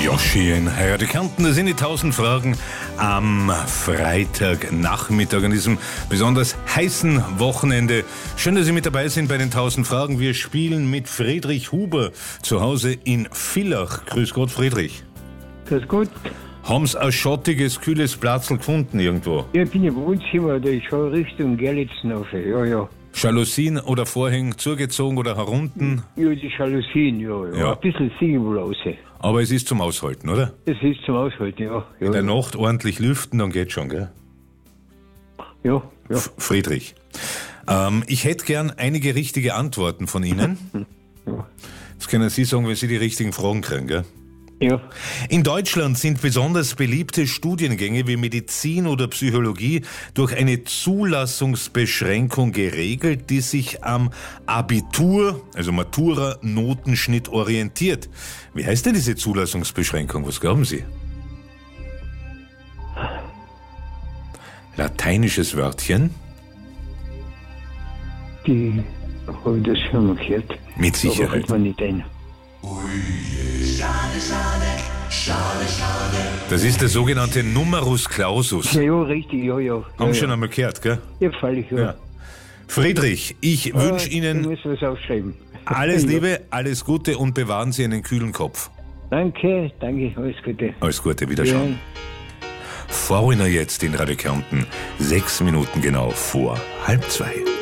Yoshi in Radio Kärnten, das sind die 1000 Fragen am Freitagnachmittag an diesem besonders heißen Wochenende. Schön, dass Sie mit dabei sind bei den 1000 Fragen. Wir spielen mit Friedrich Huber zu Hause in Villach. Grüß Gott, Friedrich. Grüß Gott. Haben Sie ein schattiges, kühles Platzl gefunden irgendwo? Ja, ich bin im Wohnzimmer, da ist schon Richtung Gerlitzen auf. Ja. Jalousien oder Vorhänge zugezogen oder herunten? Ja, die Jalousien, ja. Ein bisschen singen wohl raus. Aber es ist zum Aushalten, oder? Das ist zum Aushalten, ja. In der Nacht ordentlich lüften, dann geht's schon, gell? Ja. Friedrich, ich hätte gern einige richtige Antworten von Ihnen. Ja. Das können Sie sagen, wenn Sie die richtigen Fragen kriegen, gell? Ja. In Deutschland sind besonders beliebte Studiengänge wie Medizin oder Psychologie durch eine Zulassungsbeschränkung geregelt, die sich am Abitur, also Matura-Notenschnitt orientiert. Wie heißt denn diese Zulassungsbeschränkung? Was glauben Sie? Lateinisches Wörtchen? Die habe ich das schon mal gehört. Mit Sicherheit. Aber fällt mir nicht ein. Das ist der sogenannte Numerus Clausus. Ja, richtig, ja. Haben Sie schon einmal gehört, gell? Ja, freilich, ja. Ja. Friedrich, ich wünsche Ich Ihnen muss was aufschreiben. alles Liebe, alles Gute und bewahren Sie einen kühlen Kopf. Danke, alles Gute. Alles Gute, Wiederschauen. Ja. Foreigner jetzt in Radio Kärnten, 6 Minuten genau vor 1:30.